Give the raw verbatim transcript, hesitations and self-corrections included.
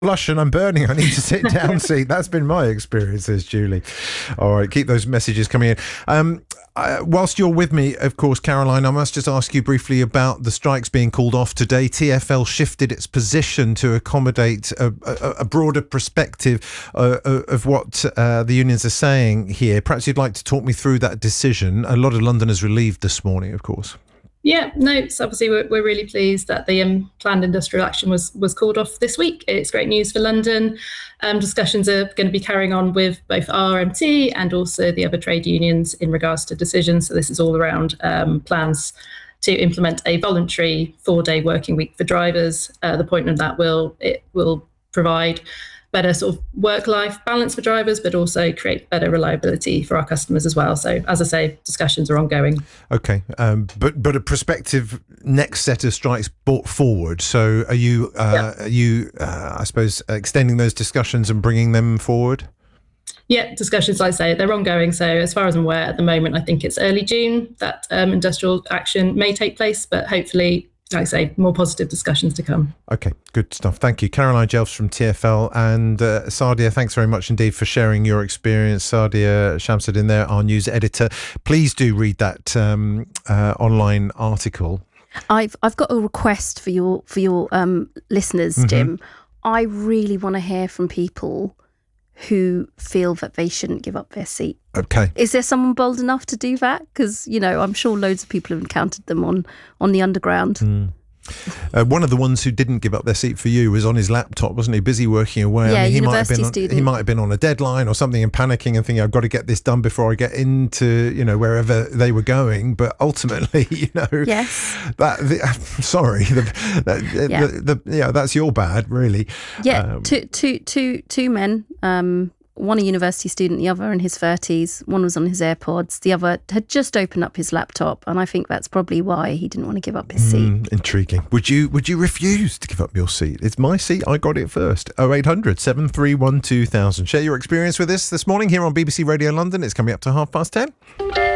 flush and I'm burning. I need to sit down seat. That's been my experience, says Julie. All right, keep those messages coming in. Um, uh, whilst you're with me, of course, Caroline, I must just ask you briefly about the strikes being called off today. T F L shifted its position to accommodate a, a, a broader perspective uh, of what uh, the unions are saying here. Perhaps you'd like to talk me through that decision. A lot of Londoners relieved this morning, of course. Yeah, no, so obviously we're, we're really pleased that the um, planned industrial action was was called off this week. It's great news for London. Um, discussions are going to be carrying on with both R M T and also the other trade unions in regards to decisions. So this is all around um, plans to implement a voluntary four-day working week for drivers. Uh, the point of that will it will provide better sort of work-life balance for drivers, but also create better reliability for our customers as well. So, as I say, discussions are ongoing. Okay, um, but but a prospective next set of strikes brought forward. So, are you uh, yeah. are you uh, I suppose extending those discussions and bringing them forward? Yeah, discussions, like I say, they're ongoing. So, as far as I'm aware, at the moment, I think it's early June that um, industrial action may take place, but hopefully, like I say, more positive discussions to come. Okay, good stuff. Thank you. Caroline Jelfs from T F L, and uh, Sadia, thanks very much indeed for sharing your experience. Sadia Shamsuddin there, our news editor. Please do read that um, uh, online article. I've I've got a request for your for your um, listeners, mm-hmm. Jim. I really want to hear from people who feel that they shouldn't give up their seat. Okay. Is there someone bold enough to do that? Because, you know, I'm sure loads of people have encountered them on, on the underground. Mm. Uh, one of the ones who didn't give up their seat for you was on his laptop, wasn't he? Busy working away. Yeah, I mean, he university might have been on, student. he might have been on a deadline or something and panicking and thinking, I've got to get this done before I get into, you know, wherever they were going. But ultimately, you know, yes. that the, sorry, the, that, yeah. the, the, yeah, that's your bad, really. Yeah, um, two, two, two, two men. Um, one a university student, the other in his thirties. One was on his AirPods. The other had just opened up his laptop, and I think that's probably why he didn't want to give up his seat. Mm, intriguing. Would you Would you refuse to give up your seat? It's my seat. I got it first. oh eight hundred, seven three one, two thousand. Share your experience with us this morning here on B B C Radio London. It's coming up to half past ten.